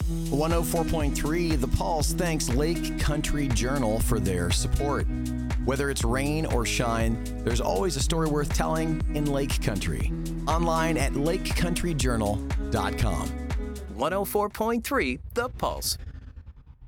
104.3 The Pulse thanks Lake Country Journal for their support. Whether it's rain or shine, there's always a story worth telling in Lake Country. Online at lakecountryjournal.com. 104.3 The Pulse.